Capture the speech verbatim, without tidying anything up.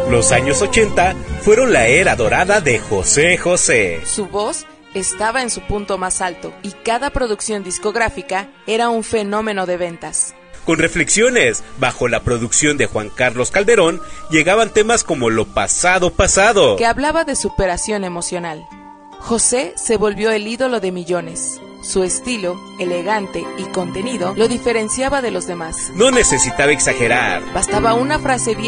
Los años ochenta fueron la era dorada de José José. Su voz estaba en su punto más alto y cada producción discográfica era un fenómeno de ventas. Con Reflexiones, bajo la producción de Juan Carlos Calderón, llegaban temas como Lo pasado pasado, que hablaba de superación emocional. José se volvió el ídolo de millones. Su estilo, elegante y contenido lo diferenciaba de los demás. No necesitaba exagerar. Bastaba una frase bien